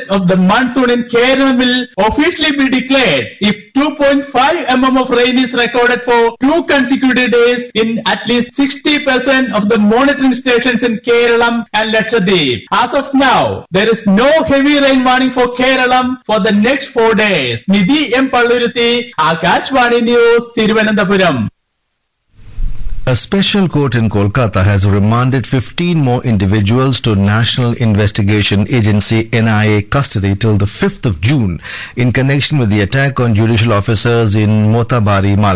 onset of the monsoon in Kerala will officially be declared if 2.5 mm of rain is recorded for 2 consecutive days in at least 60% of the monitoring stations in Kerala and Lakshadweep. As of now, there is no heavy rain warning for Kerala for the next 4 days. Nidhi M. Palluruthi, Akashvani News, Thiruvananthapuram. A special court in Kolkata has remanded 15 more individuals to National Investigation Agency NIA custody till the 5th of June in connection with the attack on judicial officers in Motabari, Malwa.